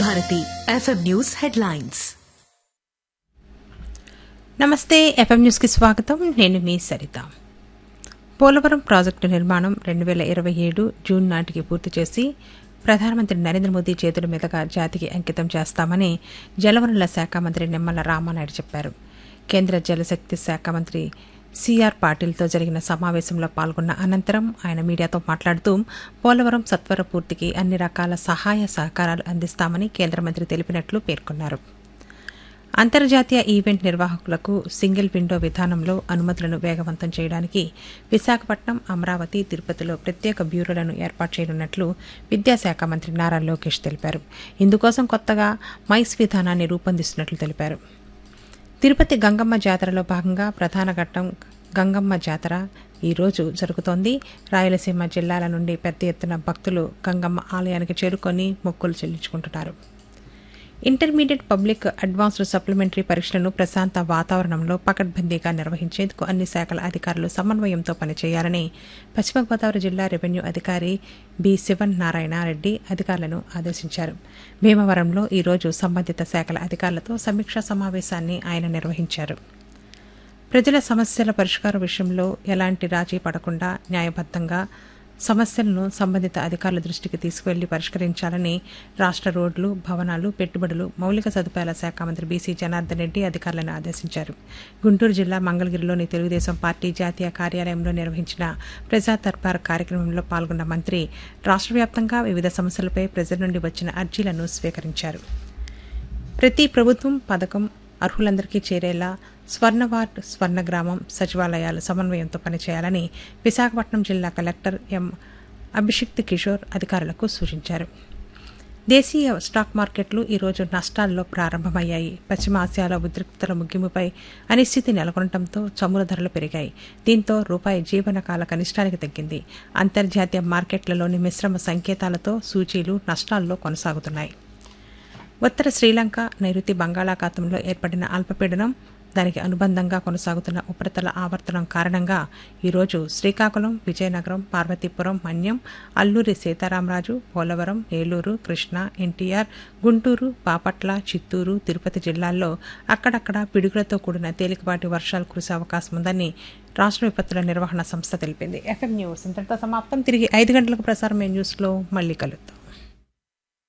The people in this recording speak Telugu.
Bharati FM news headlines. నమస్తే, ఎఫ్ఎం న్యూస్కి స్వాగతం. నేను మీ సరిత. పోలవరం ప్రాజెక్టు నిర్మాణం 2027 జూన్ నాటికి పూర్తి చేసి ప్రధానమంత్రి నరేంద్ర మోదీ చేతుల మీదుగా జాతికి అంకితం చేస్తామని జలవనరుల శాఖ మంత్రి నిమ్మల రామానాయుడు చెప్పారు. కేంద్ర జలశక్తి శాఖ మంత్రి సిఆర్ పాటిల్తో జరిగిన సమావేశంలో పాల్గొన్న అనంతరం ఆయన మీడియాతో మాట్లాడుతూ పోలవరం సత్వర పూర్తికి అన్ని రకాల సహాయ సహకారాలు అందిస్తామని కేంద్ర మంత్రి తెలిపినట్లు పేర్కొన్నారు. అంతర్జాతీయ ఈవెంట్ నిర్వాహకులకు సింగిల్ విండో విధానంలో అనుమతులను వేగవంతం చేయడానికి విశాఖపట్నం, అమరావతి, తిరుపతిలో ప్రత్యేక బ్యూరోలను ఏర్పాటు చేయనున్నట్లు విద్యాశాఖ మంత్రి నారా లోకేష్ తెలిపారు. ఇందుకోసం కొత్తగా మైస్ విధానాన్ని రూపొందిస్తున్నట్లు తెలిపారు. తిరుపతి గంగమ్మ జాతరలో భాగంగా ప్రధాన ఘట్టం గంగమ్మ జాతర ఈరోజు జరుగుతోంది. రాయలసీమ జిల్లాల నుండి పెద్ద ఎత్తున భక్తులు గంగమ్మ ఆలయానికి చేరుకొని మొక్కులు చెల్లించుకుంటున్నారు. ఇంటర్మీడియట్, పబ్లిక్, అడ్వాన్స్డ్ సప్లిమెంటరీ పరీక్షలను ప్రశాంత వాతావరణంలో పకడ్బందీగా నిర్వహించేందుకు అన్ని శాఖల అధికారులు సమన్వయంతో పనిచేయాలని పశ్చిమ గోదావరి జిల్లా రెవెన్యూ అధికారి బి శివన్నారాయణ రెడ్డి అధికారులను ఆదేశించారు. భీమవరంలో ఈరోజు సంబంధిత శాఖల అధికారులతో సమీక్షా సమావేశాన్ని ఆయన నిర్వహించారు. ప్రజల సమస్యల పరిష్కారం విషయంలో ఎలాంటి రాజీ పడకుండా న్యాయబద్ధంగా సమస్యలను సంబంధిత అధికారుల దృష్టికి తీసుకువెళ్లి పరిష్కరించాలని రాష్ట్ర రోడ్లు, భవనాలు, పెట్టుబడులు, మౌలిక సదుపాయాల శాఖ మంత్రి బీసీ జనార్దన్ రెడ్డి అధికారులను ఆదేశించారు. గుంటూరు జిల్లా మంగళగిరిలోని తెలుగుదేశం పార్టీ జాతీయ కార్యాలయంలో నిర్వహించిన ప్రజా దర్బార్ కార్యక్రమంలో పాల్గొన్న మంత్రి రాష్ట్ర వ్యాప్తంగా వివిధ సమస్యలపై ప్రజల నుండి వచ్చిన అర్జీలను స్వీకరించారు. ప్రతి ప్రభుత్వం పథకం అర్హులందరికీ చేరేలా స్వర్ణవార్డ్, స్వర్ణగ్రామం సచివాలయాలు సమన్వయంతో పనిచేయాలని విశాఖపట్నం జిల్లా కలెక్టర్ ఎం అభిషిక్త్ కిషోర్ అధికారులకు సూచించారు. దేశీయ స్టాక్ మార్కెట్లు ఈరోజు నష్టాల్లో ప్రారంభమయ్యాయి. పశ్చిమ ఆసియాలో ఉద్రిక్తతల ముగింపుపై అనిశ్చితి నెలకొనడంతో చమురు ధరలు పెరిగాయి. దీంతో రూపాయి జీవనకాల కనిష్టానికి తగ్గింది. అంతర్జాతీయ మార్కెట్లలోని మిశ్రమ సంకేతాలతో సూచీలు నష్టాల్లో కొనసాగుతున్నాయి. ఉత్తర శ్రీలంక, నైరుతి బంగాళాఖాతంలో ఏర్పడిన అల్పపీడనం, దానికి అనుబంధంగా కొనసాగుతున్న ఉపరితల ఆవర్తనం కారణంగా ఈరోజు శ్రీకాకుళం, విజయనగరం, పార్వతీపురం, మన్యం, అల్లూరి సీతారామరాజు, పోలవరం, ఏలూరు, కృష్ణా, ఎన్టీఆర్, గుంటూరు, బాపట్ల, చిత్తూరు, తిరుపతి జిల్లాల్లో అక్కడక్కడ పిడుగులతో కూడిన తేలికపాటి వర్షాలు కురిసే అవకాశం ఉందని రాష్ట్ర విపత్తుల నిర్వహణ సంస్థ తెలిపింది. ఎఫ్ఎం న్యూస్ ఇంతటితో సమాప్తం. తిరిగి 5 గంటలకు ప్రసారమైన న్యూస్లో మళ్ళీ కలుద్దాం.